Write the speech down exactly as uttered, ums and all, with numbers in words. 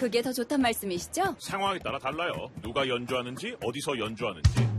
그게 더 좋단 말씀이시죠? 상황에 따라 달라요. 누가 연주하는지, 어디서 연주하는지.